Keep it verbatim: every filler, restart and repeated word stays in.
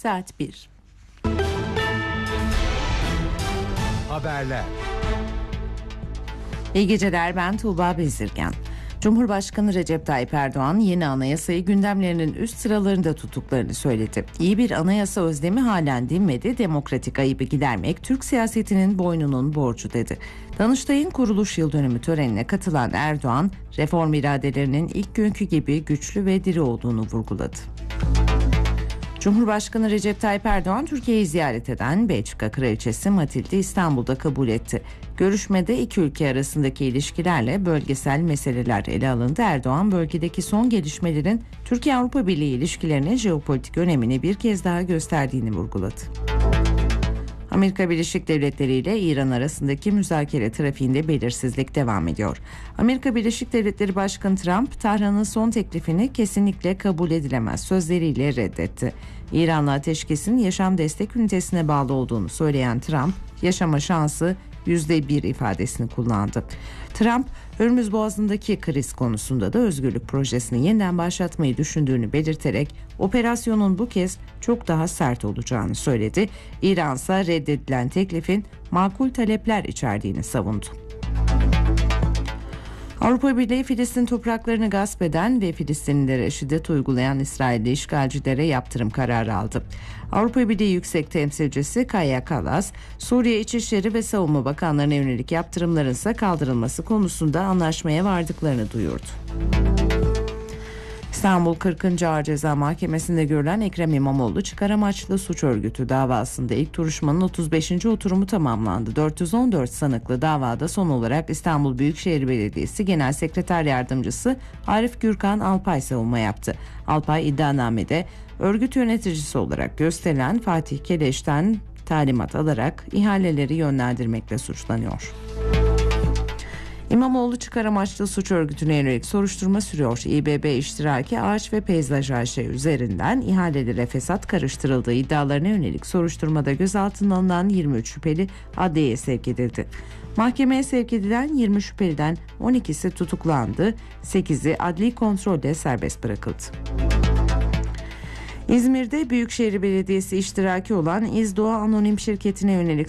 saat bir. Haberler. İyi geceler, ben Tuğba Bezirgen. Cumhurbaşkanı Recep Tayyip Erdoğan yeni anayasayı gündemlerinin üst sıralarında tuttuklarını söyledi. İyi bir anayasa özlemi halen dinmedi, demokratik ayıbı gidermek Türk siyasetinin boynunun borcu dedi. Danıştay'ın kuruluş yıl dönümü törenine katılan Erdoğan, reform iradelerinin ilk günkü gibi güçlü ve diri olduğunu vurguladı. Cumhurbaşkanı Recep Tayyip Erdoğan Türkiye'yi ziyaret eden Belçika Kraliçesi Matild'i İstanbul'da kabul etti. Görüşmede iki ülke arasındaki ilişkilerle bölgesel meseleler ele alındı. Erdoğan bölgedeki son gelişmelerin Türkiye-Avrupa Birliği ilişkilerine jeopolitik önemini bir kez daha gösterdiğini vurguladı. Amerika Birleşik Devletleri ile İran arasındaki müzakere trafiğinde belirsizlik devam ediyor. Amerika Birleşik Devletleri Başkanı Trump, Tahran'ın son teklifini kesinlikle kabul edilemez sözleriyle reddetti. İran'la ateşkesin yaşam destek ünitesine bağlı olduğunu söyleyen Trump, yaşama şansı yüzde bir ifadesini kullandı. Trump, Hürmüz Boğazı'ndaki kriz konusunda da özgürlük projesini yeniden başlatmayı düşündüğünü belirterek operasyonun bu kez çok daha sert olacağını söyledi. İran ise reddedilen teklifin makul talepler içerdiğini savundu. Avrupa Birliği, Filistin topraklarını gasp eden ve Filistinlilere şiddet uygulayan İsrailli işgalcilere yaptırım kararı aldı. Avrupa Birliği Yüksek Temsilcisi Kaja Kallas, Suriye İçişleri ve Savunma Bakanlarına yönelik yaptırımların ise kaldırılması konusunda anlaşmaya vardıklarını duyurdu. İstanbul kırkıncı Ağır Ceza Mahkemesi'nde görülen Ekrem İmamoğlu çıkar amaçlı suç örgütü davasında ilk duruşmanın otuz beşinci oturumu tamamlandı. dört yüz on dört sanıklı davada son olarak İstanbul Büyükşehir Belediyesi Genel Sekreter Yardımcısı Arif Gürkan Alpay savunma yaptı. Alpay iddianamede örgüt yöneticisi olarak gösterilen Fatih Keleş'ten talimat alarak ihaleleri yönlendirmekle suçlanıyor. İmamoğlu çıkar amaçlı suç örgütüne yönelik soruşturma sürüyor. İBB iştiraki Ağaç ve Peyzaj A Ş üzerinden ihalelere fesat karıştırıldığı iddialarına yönelik soruşturmada gözaltına alınan yirmi üç şüpheli adliyeye sevk edildi. Mahkemeye sevk edilen yirmi şüpheliden on ikisi tutuklandı, sekizi adli kontrolle serbest bırakıldı. İzmir'de Büyükşehir Belediyesi iştiraki olan İzdoğa Anonim Şirketi'ne yönelik